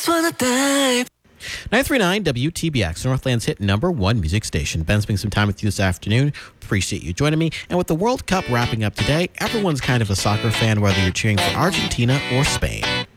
939 WTBX, Northland's hit #1 music station. Ben spending some time with you this afternoon. Appreciate you joining me. And with the World Cup wrapping up today, everyone's kind of a soccer fan, whether you're cheering for Argentina or Spain.